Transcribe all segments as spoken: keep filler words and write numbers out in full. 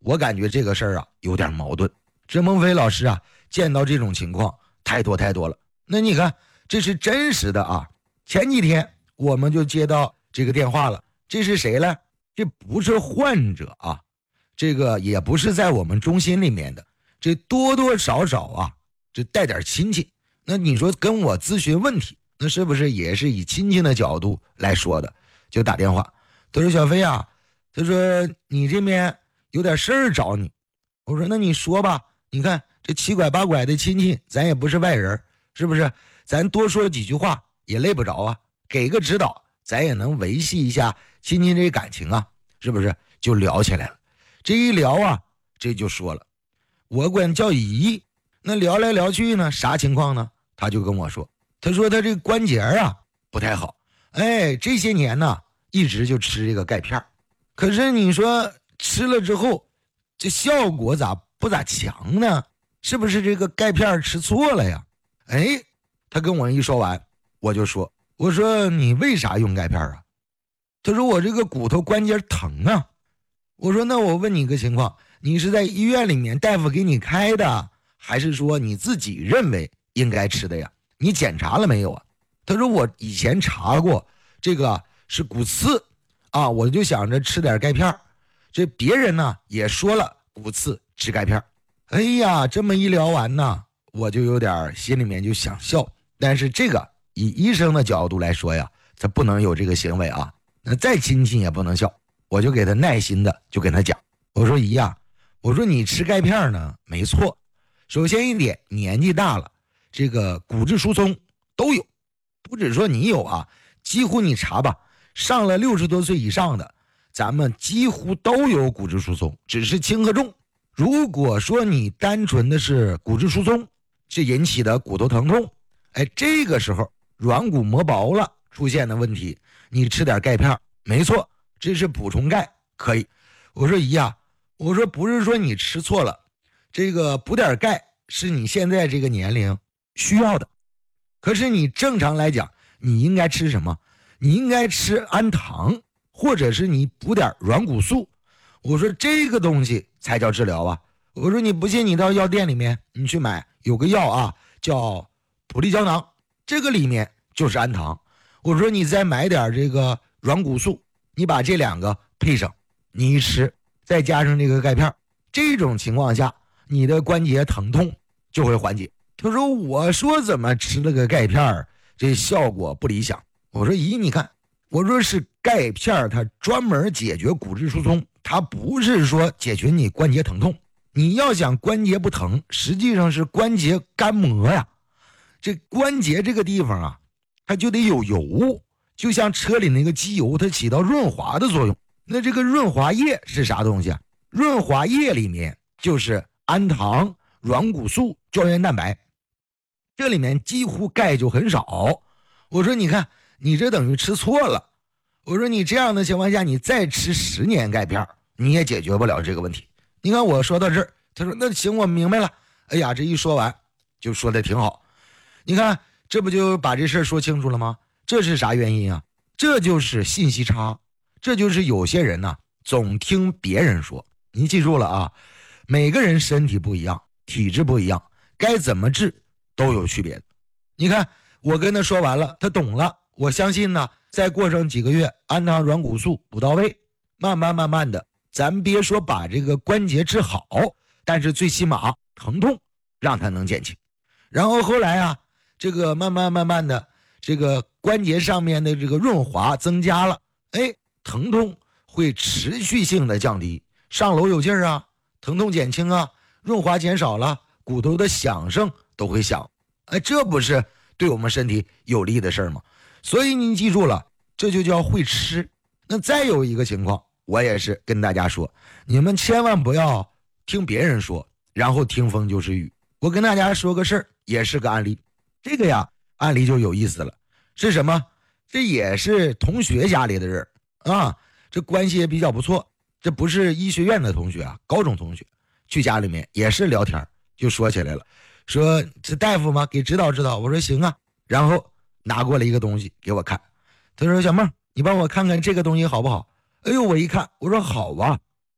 我感觉这个事儿啊有点矛盾。这孟非老师啊，见到这种情况太多太多了。那你看，这是真实的啊。前几天我们就接到这个电话了，这是谁呢？这不是患者啊，这个也不是在我们中心里面的，这多多少少啊，这带点亲戚。那你说跟我咨询问题，那是不是也是以亲戚的角度来说的？就打电话，他说小飞啊，他说你这边有点事儿找你。我说那你说吧，你看这七拐八拐的亲戚，咱也不是外人，是不是？咱多说几句话也累不着啊，给个指导，咱也能维系一下亲戚这感情啊，是不是？就聊起来了。这一聊啊，这就说了，我管叫姨。那聊来聊去呢，啥情况呢？他就跟我说，他说他这个关节啊不太好，哎，这些年呢一直就吃这个钙片，可是你说吃了之后，这效果咋不咋强呢？是不是这个钙片吃错了呀？哎，他跟我一说完，我就说，我说你为啥用钙片啊？他说我这个骨头关节疼啊。我说那我问你个情况，你是在医院里面大夫给你开的，还是说你自己认为应该吃的呀？你检查了没有啊？他说我以前查过，这个是骨刺啊，我就想着吃点钙片。这别人呢也说了骨刺吃钙片。哎呀，这么一聊完呢，我就有点心里面就想笑，但是这个以医生的角度来说呀，他不能有这个行为啊，那再亲近也不能笑。我就给他耐心的就跟他讲，我说姨呀，我说你吃钙片呢没错，首先一点，年纪大了，这个骨质疏松都有，不只说你有啊，几乎你查吧，上了六十多岁以上的，咱们几乎都有骨质疏松，只是轻和重。如果说你单纯的是骨质疏松，是引起的骨头疼痛，哎，这个时候软骨磨薄了出现的问题，你吃点钙片没错，这是补充钙可以。我说姨呀，我说不是说你吃错了，这个补点钙是你现在这个年龄需要的，可是你正常来讲你应该吃什么？你应该吃氨糖，或者是你补点软骨素。我说这个东西才叫治疗啊。我说你不信，你到药店里面你去买，有个药啊叫普利胶囊，这个里面就是氨糖。我说你再买点这个软骨素，你把这两个配上，你一吃，再加上这个钙片，这种情况下你的关节疼痛就会缓解。他说我说怎么吃了个钙片这效果不理想。我说咦，你看，我说是钙片它专门解决骨质疏松，它不是说解决你关节疼痛。你要想关节不疼，实际上是关节干磨呀。这关节这个地方啊，它就得有油，就像车里那个机油，它起到润滑的作用。那这个润滑液是啥东西啊？润滑液里面就是氨糖、软骨素、胶原蛋白，这里面几乎钙就很少。我说你看，你这等于吃错了。我说你这样的情况下，你再吃十年钙片，你也解决不了这个问题。你看我说到这儿，他说那行，我明白了。哎呀，这一说完就说的挺好。你看这不就把这事儿说清楚了吗？这是啥原因啊？这就是信息差，这就是有些人呢、啊、总听别人说。你记住了啊，每个人身体不一样，体质不一样，该怎么治都有区别的。你看我跟他说完了，他懂了。我相信呢，再过上几个月，氨糖软骨素补到位，慢慢慢慢的，咱别说把这个关节治好，但是最起码疼痛让它能减轻。然后后来啊，这个慢慢慢慢的，这个关节上面的这个润滑增加了，哎，疼痛会持续性的降低，上楼有劲儿啊，疼痛减轻啊，润滑减少了，骨头的响声都会响，哎，这不是对我们身体有利的事儿吗？所以您记住了，这就叫会吃。那再有一个情况，我也是跟大家说，你们千万不要听别人说，然后听风就是雨。我跟大家说个事儿，也是个案例。这个呀，案例就有意思了，是什么？这也是同学家里的人啊，这关系也比较不错。这不是医学院的同学啊，高中同学，去家里面也是聊天，就说起来了，说这大夫吗？给指导指导。我说行啊，然后拿过来一个东西给我看，他说小妹，你帮我看看这个东西好不好？哎呦，我一看，我说好啊。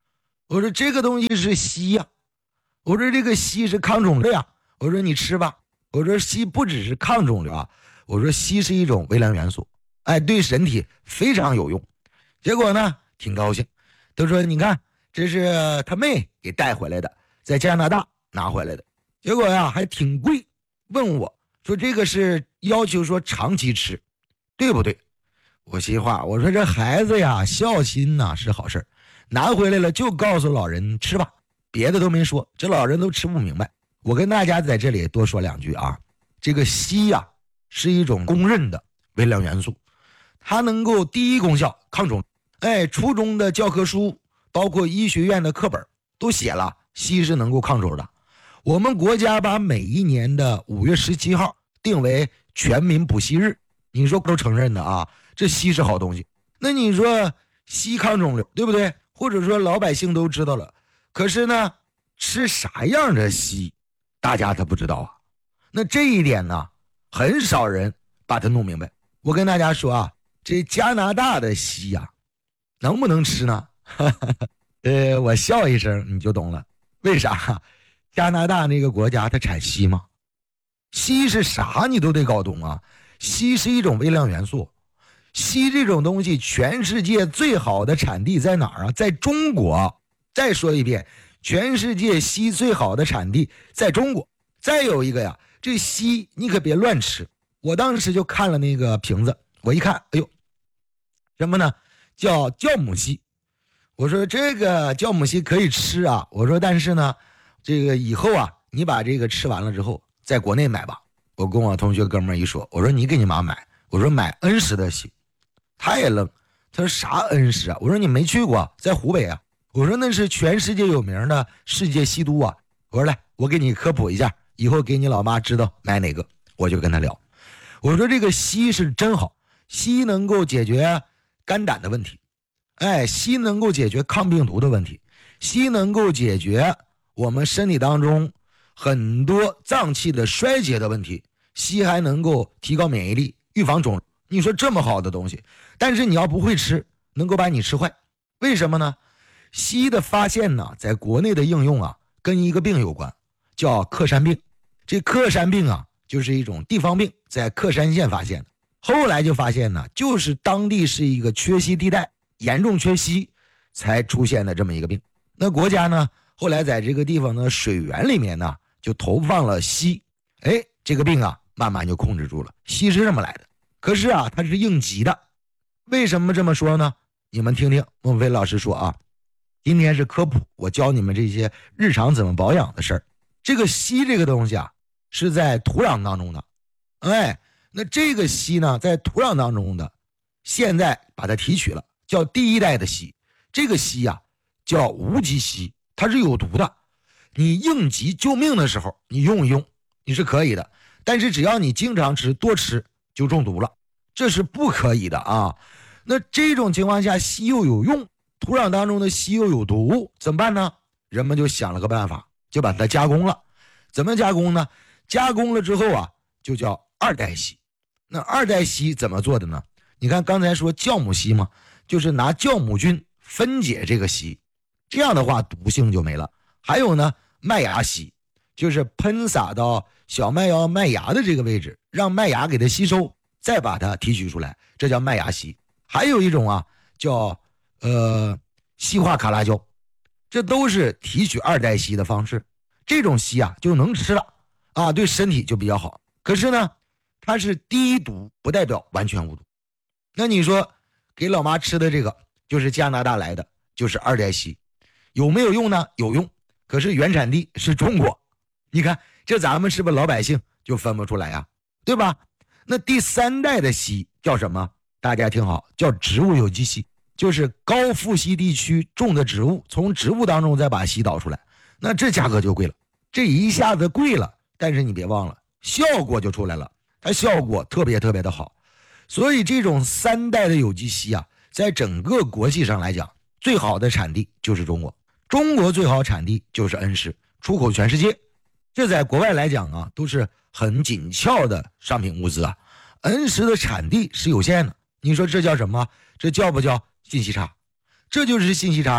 我说这个东西是硒呀、啊，我说这个硒是抗肿瘤呀、啊，我说你吃吧。我说硒不只是抗肿瘤啊，我说硒是一种微量元素，哎，对身体非常有用。结果呢，挺高兴，都说你看这是他妹给带回来的，在加拿大拿回来的，结果呀还挺贵，问我说这个是要求说长期吃，对不对？我心话，我说这孩子呀孝心呐、啊、是好事，拿回来了就告诉老人吃吧，别的都没说，这老人都吃不明白。我跟大家在这里多说两句啊，这个硒呀、啊、是一种公认的微量元素，它能够第一功效抗肿，哎，初中的教科书包括医学院的课本都写了硒是能够抗肿的。我们国家把每一年的五月十七号定为全民补硒日，你说都承认的啊，这硒是好东西。那你说硒抗肿瘤对不对？或者说老百姓都知道了，可是呢吃啥样的硒大家他不知道啊，那这一点呢，很少人把它弄明白。我跟大家说啊，这加拿大的硒呀、啊，能不能吃呢？呃，我笑一声你就懂了，为啥？加拿大那个国家它产硒吗？硒是啥你都得搞懂啊。硒是一种微量元素，硒这种东西全世界最好的产地在哪儿啊？在中国。再说一遍，全世界硒最好的产地在中国。再有一个呀，这硒你可别乱吃。我当时就看了那个瓶子，我一看，哎呦，什么呢？叫酵母硒。我说这个酵母硒可以吃啊，我说但是呢，这个以后啊，你把这个吃完了之后，在国内买吧。我跟我同学哥们儿一说，我说你给你妈买，我说买恩施的硒。他也愣，他说啥恩施啊？我说你没去过，在湖北啊。我说那是全世界有名的世界硒都啊。我说来，我给你科普一下，以后给你老妈知道买哪个。我就跟他聊，我说这个硒是真好，硒能够解决肝胆的问题，哎，硒能够解决抗病毒的问题，硒能够解决我们身体当中很多脏器的衰竭的问题，硒还能够提高免疫力，预防肿瘤。你说这么好的东西，但是你要不会吃，能够把你吃坏。为什么呢？硒的发现呢，在国内的应用啊，跟一个病有关，叫克山病。这克山病啊，就是一种地方病，在克山县发现的。后来就发现呢，就是当地是一个缺硒地带，严重缺硒才出现的这么一个病。那国家呢，后来在这个地方的水源里面呢，就投放了硒，哎，这个病啊，慢慢就控制住了。硒是这么来的。可是啊，它是应急的。为什么这么说呢？你们听听孟非老师说啊，今天是科普，我教你们这些日常怎么保养的事儿。这个硒这个东西啊，是在土壤当中的，哎，那这个硒呢，在土壤当中的，现在把它提取了，叫第一代的硒。这个硒啊，叫无机硒，它是有毒的。你应急救命的时候，你用一用，你是可以的。但是只要你经常吃，多吃，就中毒了，这是不可以的啊。那这种情况下，硒又有用，土壤当中的硒又有毒，怎么办呢？人们就想了个办法，就把它加工了。怎么加工呢？加工了之后啊，就叫二代硒。那二代硒怎么做的呢？你看刚才说酵母硒嘛，就是拿酵母菌分解这个硒，这样的话毒性就没了。还有呢，麦芽硒，就是喷洒到小麦芽麦芽的这个位置，让麦芽给它吸收，再把它提取出来，这叫麦芽硒。还有一种啊，叫呃硒化卡拉胶，这都是提取二代硒的方式。这种硒啊就能吃了啊，对身体就比较好。可是呢，它是低毒，不代表完全无毒。那你说给老妈吃的这个就是加拿大来的，就是二代硒，有没有用呢？有用，可是原产地是中国。你看这咱们是不是老百姓就分不出来啊，对吧？那第三代的硒叫什么？大家听好，叫植物有机硒，就是高富硒地区种的植物，从植物当中再把硒导出来，那这价格就贵了。这一下子贵了，但是你别忘了，效果就出来了，它效果特别特别的好。所以这种三代的有机硒啊，在整个国际上来讲，最好的产地就是中国，中国最好产地就是恩施，出口全世界。这在国外来讲啊，都是很紧俏的商品物资啊。恩施的产地是有限的，你说这叫什么？这叫不叫信息差？这就是信息差呀！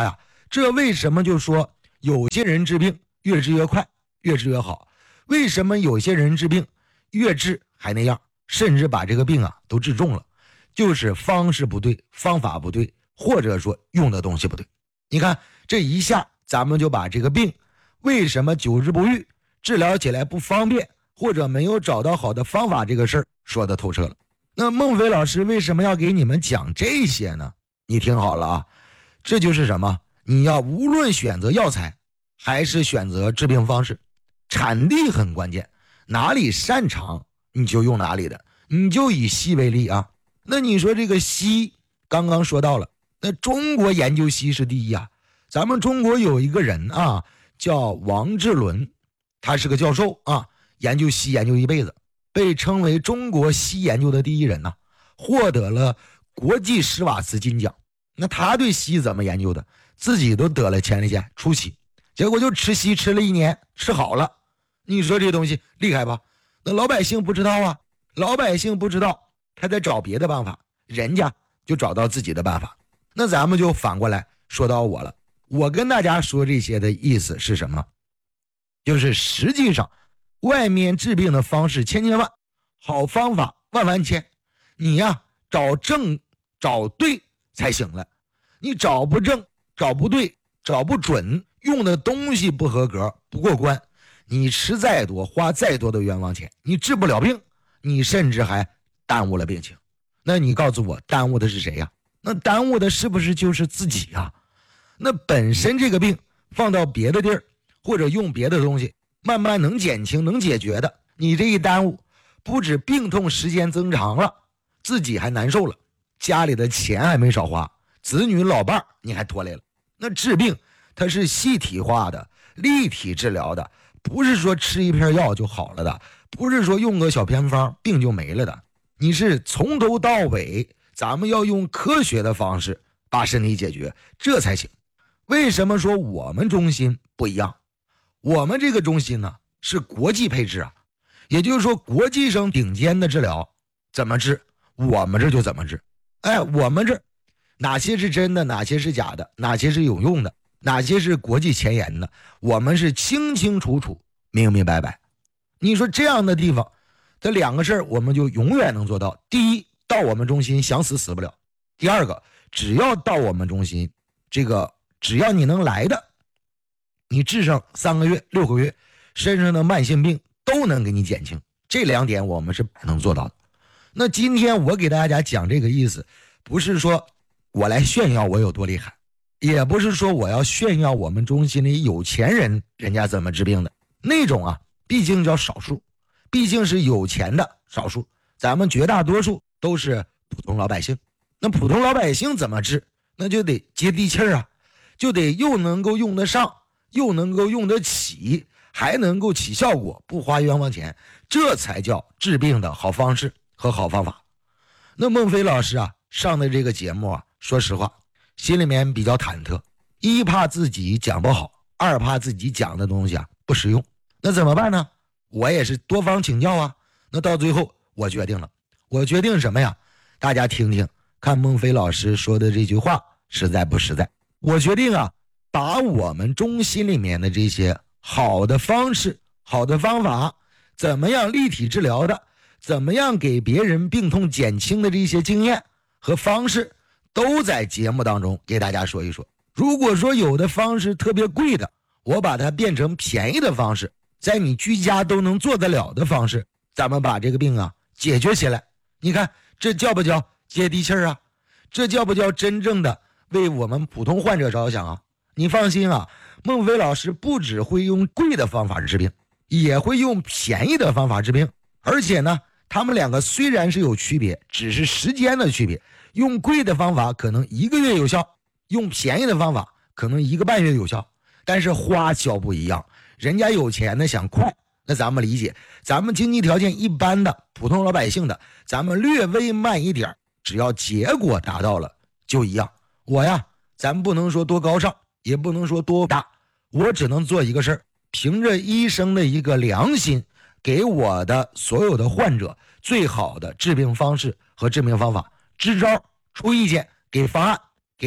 这为什么就说有些人治病越治越快，越治越好？为什么有些人治病越治还那样，甚至把这个病啊都治重了？就是方式不对，方法不对，或者说用的东西不对。你看这一下咱们就把这个病为什么久治不愈，治疗起来不方便，或者没有找到好的方法这个事儿说得透彻了。那孟非老师为什么要给你们讲这些呢？你听好了啊，这就是什么？你要无论选择药材还是选择治病方式，产地很关键，哪里擅长你就用哪里的。你就以西为例啊，那你说这个西刚刚说到了，那中国研究西是第一啊。咱们中国有一个人啊叫王志伦，他是个教授啊，研究西研究一辈子，被称为中国西研究的第一人呐、啊，获得了国际史瓦茨金奖。那他对西怎么研究的？自己都得了前列腺初期，结果就吃西吃了一年，吃好了。你说这东西厉害吧？那老百姓不知道啊，老百姓不知道，他在找别的办法，人家就找到自己的办法。那咱们就反过来说到我了，我跟大家说这些的意思是什么？就是实际上外面治病的方式千千万，好方法万万千，你呀找正找对才行了。你找不正找不对找不准，用的东西不合格不过关，你吃再多花再多的冤枉钱，你治不了病，你甚至还耽误了病情。那你告诉我耽误的是谁呀？那耽误的是不是就是自己呀？那本身这个病放到别的地儿或者用别的东西慢慢能减轻能解决的，你这一耽误，不止病痛时间增长了，自己还难受了，家里的钱还没少花，子女老伴你还拖累了。那治病它是细体化的，立体治疗的，不是说吃一片药就好了的，不是说用个小偏方病就没了的，你是从头到尾咱们要用科学的方式把身体解决，这才行。为什么说我们中心不一样？我们这个中心呢是国际配置啊，也就是说国际上顶尖的治疗怎么治，我们这就怎么治。哎，我们这哪些是真的，哪些是假的，哪些是有用的，哪些是国际前沿的，我们是清清楚楚明明白白。你说这样的地方，这两个事儿我们就永远能做到。第一，到我们中心想死死不了；第二个，只要到我们中心，这个只要你能来的，你治上三个月六个月，身上的慢性病都能给你减轻。这两点我们是能做到的。那今天我给大家讲这个意思，不是说我来炫耀我有多厉害，也不是说我要炫耀我们中心里有钱人人家怎么治病的，那种啊毕竟叫少数，毕竟是有钱的少数，咱们绝大多数都是普通老百姓。那普通老百姓怎么治？那就得接地气儿啊，就得又能够用得上，又能够用得起，还能够起效果，不花冤枉钱，这才叫治病的好方式和好方法。那孟非老师啊上的这个节目啊，说实话心里面比较忐忑，一怕自己讲不好，二怕自己讲的东西啊不实用。那怎么办呢？我也是多方请教啊。那到最后我决定了，我决定什么呀？大家听听看孟非老师说的这句话实在不实在。我决定啊把我们中心里面的这些好的方式好的方法，怎么样立体治疗的，怎么样给别人病痛减轻的这些经验和方式，都在节目当中给大家说一说。如果说有的方式特别贵的，我把它变成便宜的方式，在你居家都能做得了的方式，咱们把这个病啊解决起来。你看这叫不叫接地气儿啊？这叫不叫真正的为我们普通患者着想啊？你放心啊，孟非老师不只会用贵的方法治病，也会用便宜的方法治病。而且呢，他们两个虽然是有区别，只是时间的区别。用贵的方法可能一个月有效，用便宜的方法可能一个半月有效，但是花销不一样。人家有钱的想快，那咱们理解，咱们经济条件一般的普通老百姓的，咱们略微慢一点，只要结果达到了就一样。我呀咱不能说多高尚，也不能说多大，我只能做一个事儿，凭着医生的一个良心，给我的所有的患者最好的治病方式和治病方法，支招出意见，给方案，给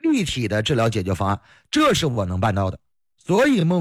立体的治疗解决方案，这是我能办到的。所以孟